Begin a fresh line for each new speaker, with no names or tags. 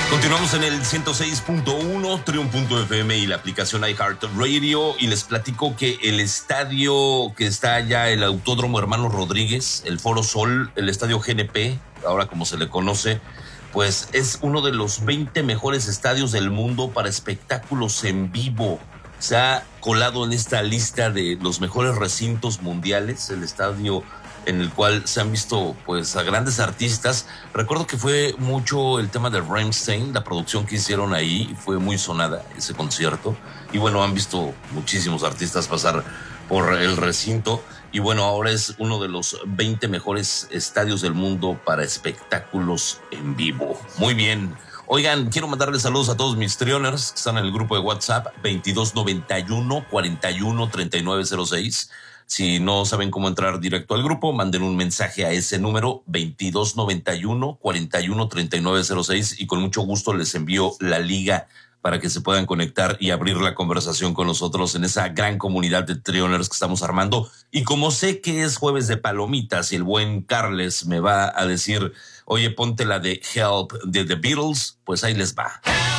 Continuamos en el 106.1, Triun.fm y la aplicación iHeartRadio, y les platico que el estadio que está allá, el Autódromo Hermanos Rodríguez, el Foro Sol, el estadio GNP, ahora como se le conoce, pues es uno de los 20 mejores estadios del mundo para espectáculos en vivo. Se ha colado en esta lista de los mejores recintos mundiales, el estadio en el cual se han visto pues a grandes artistas. Recuerdo que fue mucho el tema de Rammstein, la producción que hicieron ahí, fue muy sonada ese concierto. Y bueno, han visto muchísimos artistas pasar por el recinto. Y bueno, ahora es uno de los 20 mejores estadios del mundo para espectáculos en vivo. Muy bien. Oigan, quiero mandarles saludos a todos mis Trioners que están en el grupo de WhatsApp 2291-413906. Si no saben cómo entrar directo al grupo, manden un mensaje a ese número 2291-413906 y con mucho gusto les envío la liga para que se puedan conectar y abrir la conversación con nosotros en esa gran comunidad de Trioners que estamos armando. Y como sé que es jueves de palomitas y el buen Carles me va a decir, oye, ponte la de Help de The Beatles, pues ahí les va.